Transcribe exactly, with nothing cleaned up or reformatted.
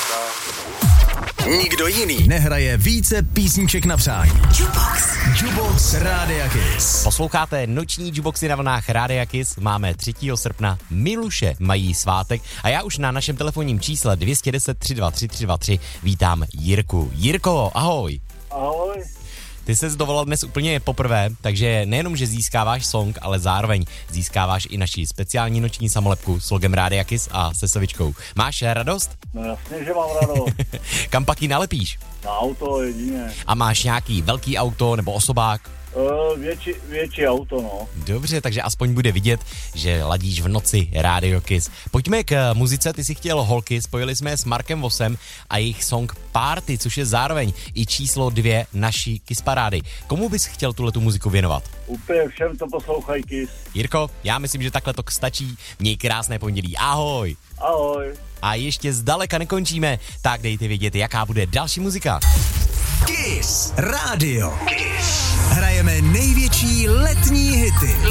Nikdo jiný nehraje více písniček na přání. Jukebox. Jukebox Rádia Kiss. Posloucháte noční jukeboxy na vlnách Rádia Kiss. Máme třetího srpna. Miluše mají svátek a já už na našem telefonním čísle dvě jedna nula tři dva tři tři dva tři vítám Jirku. Jirko, ahoj. Ahoj. Ty ses dovolal dnes úplně poprvé, takže nejenom, že získáváš song, ale zároveň získáváš i naši speciální noční samolepku s logem Rádia Kiss a se sovičkou. Máš radost? No jasně, že mám radost. Kam pak ji nalepíš? Na auto jedině. A máš nějaký velký auto nebo osobák? Uh, větší, větší auto, no. Dobře, takže aspoň bude vidět, že ladíš v noci Rádio Kiss. Pojďme k muzice, ty jsi chtěl holky, spojili jsme je s Markem Vosem a jejich song Party, což je zároveň i číslo dvě naší Kiss parády. Komu bys chtěl tuhletu muziku věnovat? Úplně všem, to poslouchají Kiss. Jirko, já myslím, že takhle to stačí. Měj krásné pondělí. Ahoj. Ahoj. A ještě zdaleka nekončíme, tak dejte vědět, jaká bude další muzika. Kiss Radio. Kiss. Hrajeme největší letní hity.